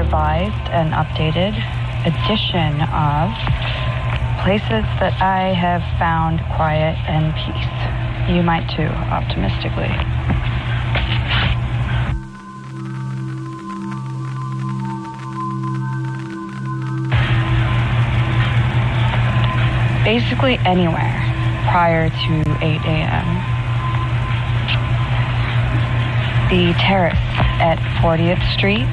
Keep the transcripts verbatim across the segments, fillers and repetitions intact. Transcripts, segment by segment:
revised and updated edition of places that I have found quiet and peace. You might too, optimistically. Basically anywhere prior to eight a.m. The terrace at fortieth Street,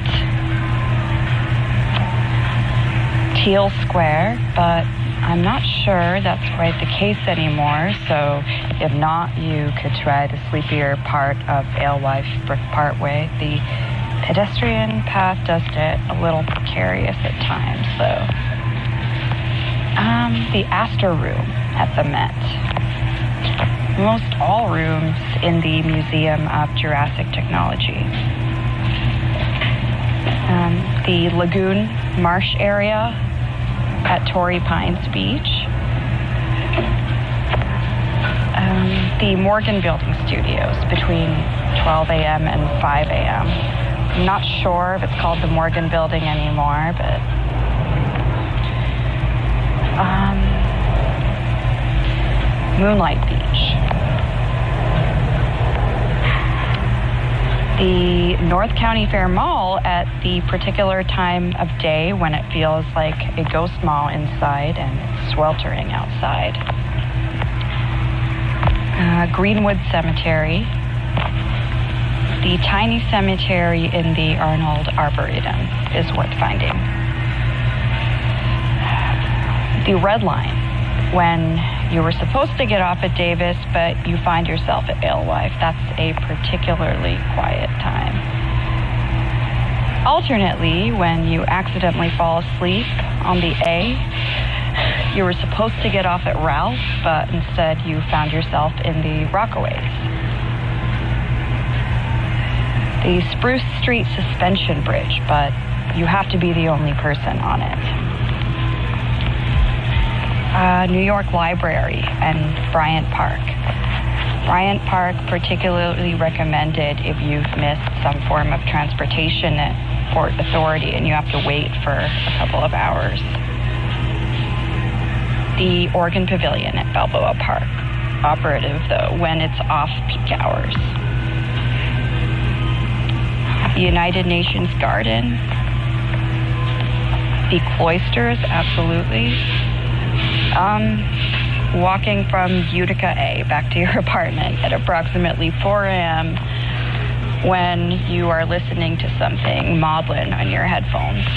Teal Square, but I'm not sure that's quite the case anymore, so if not, you could try the sleepier part of Alewife Brick Parkway. The pedestrian path does get a little precarious at times, though. Um, the Astor Room at the Met. Most all rooms in the Museum of Jurassic Technology. Um, the Lagoon Marsh area at Torrey Pines Beach. Um, the Morgan Building Studios between twelve a.m. and five a.m. I'm not sure if it's called the Morgan Building anymore, but Um, Moonlight Beach. The North County Fair Mall at the particular time of day when it feels like a ghost mall inside and it's sweltering outside. Uh, Greenwood Cemetery. The tiny cemetery in the Arnold Arboretum is worth finding. The Red Line, when you were supposed to get off at Davis, but you find yourself at Alewife. That's a particularly quiet time. Alternately, when you accidentally fall asleep on the A, you were supposed to get off at Ralph, but instead you found yourself in the Rockaways. The Spruce Street Suspension Bridge, but you have to be the only person on it. Uh, New York Library and Bryant Park. Bryant Park particularly recommended if you've missed some form of transportation at Port Authority and you have to wait for a couple of hours. The Oregon Pavilion at Balboa Park. Operative, though, when it's off-peak hours. The United Nations Garden. The Cloisters, absolutely. Um, walking from Utica A back to your apartment at approximately four a.m. when you are listening to something maudlin on your headphones.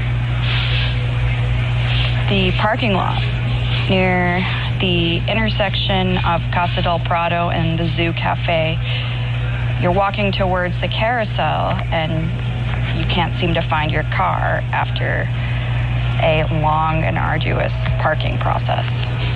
The parking lot near the intersection of Casa del Prado and the Zoo Cafe. You're walking towards the carousel and you can't seem to find your car after a long and arduous parking process.